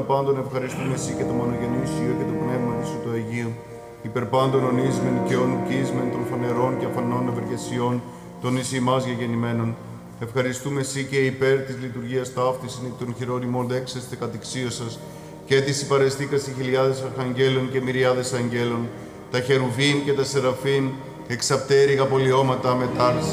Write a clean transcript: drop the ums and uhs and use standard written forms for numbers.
πάντων ευχαριστούμε εσύ και το μονογενή Υιό και το πνεύμα σου το Αγίου. Υπερπάντων ονείσμεν και ονουκίσμεν των φανερών και αφανών ευεργεσιών των εις ημάς γεγεννημένων. Ευχαριστούμε εσύ και υπέρ της λειτουργίας ταύτης νυκ των χειρών ημών δέξεστε κατηξίωσας και της υπαρεστήκας οι χιλιάδες αρχαγγέλων και μυριάδες αγγέλων, τα χερουβίν και τα σεραφίν, εξαπτέρυγα πολιώματα μετάρση,